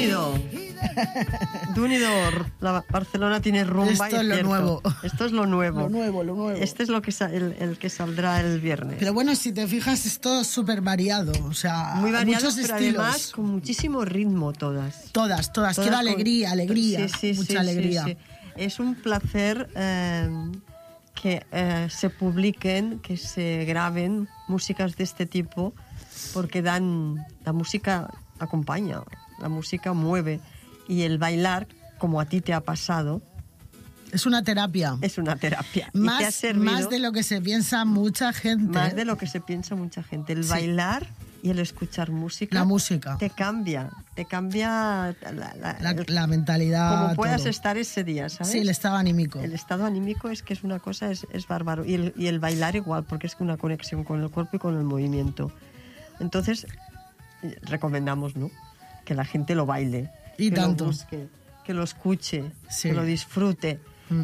Dunido. La Barcelona tiene rumba. Esto es lo nuevo. Esto es lo nuevo. Lo nuevo. Este es lo que el que saldrá el viernes. Pero bueno, si te fijas, es todo súper variado. O sea, muy variado, muchos pero estilos. además con muchísimo ritmo todas. Todas. Quiero alegría. Mucha alegría. Sí. Es un placer que se publiquen, que se graben músicas de este tipo, porque la música acompaña, la música mueve, y el bailar, como a ti te ha pasado, es una terapia. Es una terapia. Más, y te ha servido, más de lo que se piensa mucha gente. Más de lo que se piensa mucha gente. El bailar y el escuchar música. La música. Te cambia la mentalidad. Como puedas todo. estar ese día, ¿sabes? Sí, el estado anímico. El estado anímico es que es una cosa, es bárbaro. Y el bailar igual, porque es una conexión con el cuerpo y con el movimiento. Entonces, recomendamos, ¿no?, que la gente lo baile. Y que tanto. Lo busque, que lo escuche, sí. que lo disfrute.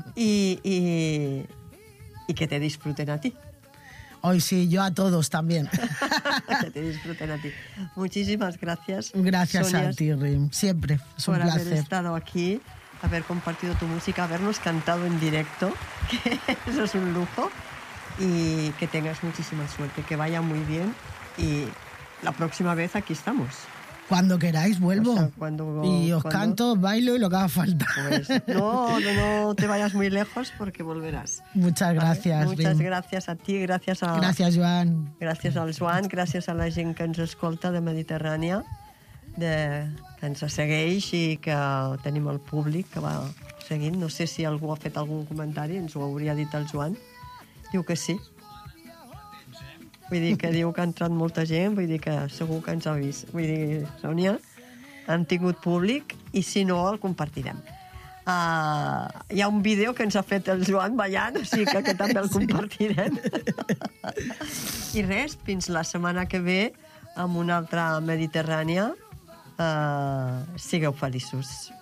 Y que te disfruten a ti. Hoy sí, yo a todos también. Que te disfruten a ti. Muchísimas gracias. Gracias, Sonia, a ti, Rim. Siempre. Es un placer. Por haber estado aquí, haber compartido tu música, habernos cantado en directo, que eso es un lujo. Y que tengas muchísima suerte, que vaya muy bien. Y la próxima vez aquí estamos. Cuando queráis, vuelvo. O sea, y os canto, bailo y lo que haga falta. Pues, no te vayas muy lejos, porque volverás. Muchas gracias. ¿Vale? Muchas gracias a ti, gràcies Joan. Gràcies al Joan, gràcies a la gent que ens escolta de Mediterrània, que ens segueix i que tenim el públic que va seguint. No sé si algú ha fet algun comentari, ens ho hauria dit el Joan. Diu que sí. Vull dir que diu que ha entrat molta gent, vull dir que segur que ens ha vist. Vull dir, Sònia, han tingut públic i si no, el compartirem. Hi ha un vídeo que ens ha fet el Joan ballant, o sigui que també el compartirem. I res, fins la setmana que ve amb una altra Mediterrània. Sigueu feliços.